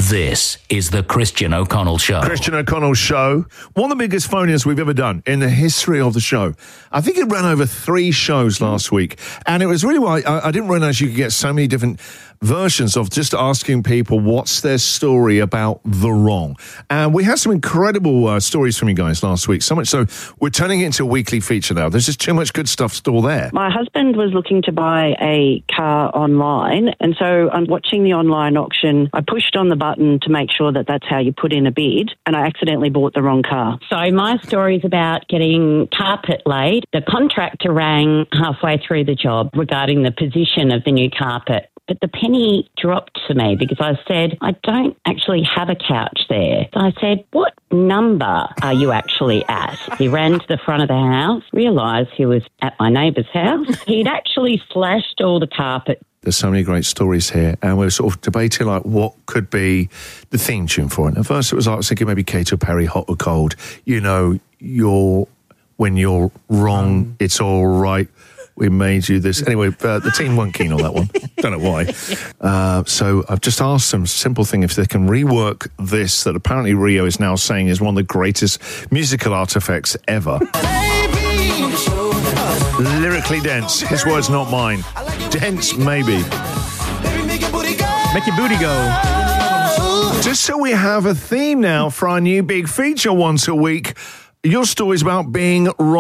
This is the Christian O'Connell Show. Christian O'Connell Show. One of the biggest phone-ins we've ever done in the history of the show. I think it ran over 3 shows last week. And it was really why I didn't realize you could get so many different versions of just asking people what's their story about the wrong. And we had some incredible stories from you guys last week. So much so, we're turning it into a weekly feature now. There's just too much good stuff still there. My husband was looking to buy a car online, and so I'm watching the online auction. I pushed on the button to make sure that that's how you put in a bid, and I accidentally bought the wrong car. So my story is about getting carpet laid. The contractor rang halfway through the job regarding the position of the new carpet. But the penny dropped to me because I said, I don't actually have a couch there. So I said, what number are you actually at? He ran to the front of the house, realised he was at my neighbour's house. He'd actually slashed all the carpet. There's so many great stories here, and we're sort of debating like what could be the theme tune for it. At first it was like, I was thinking maybe Katy Perry, Hot or Cold. You know, when you're wrong, it's all right. We made you this. Anyway, the team weren't keen on that one. Don't know why. So I've just asked them, simple thing, if they can rework this that apparently Rio is now saying is one of the greatest musical artifacts ever. Lyrically dense. His words, not mine. Dense, maybe. Make your booty go. Just so we have a theme now for our new big feature once a week. Your story's about being wrong.